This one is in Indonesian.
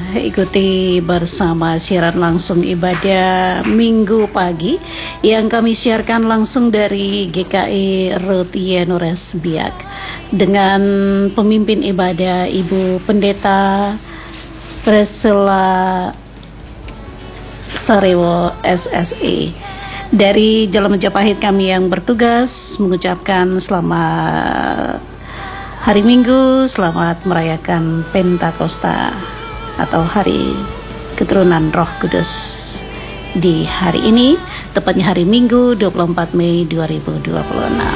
ikuti bersama siaran langsung ibadah Minggu pagi yang kami siarkan langsung dari GKI Rut Yenures Biak dengan pemimpin ibadah Ibu Pendeta Priscilla Sarewo SSE. Dari Jalan Majapahit kami yang bertugas mengucapkan selamat hari Minggu, selamat merayakan Pentakosta atau hari keturunan Roh Kudus di hari ini, tepatnya hari Minggu 24 Mei 2026.